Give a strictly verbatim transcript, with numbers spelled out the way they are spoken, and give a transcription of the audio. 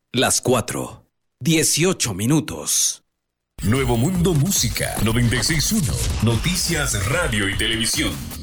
Las cuatro, dieciocho minutos. Nuevo Mundo Música noventa y seis punto uno. Noticias, radio y televisión.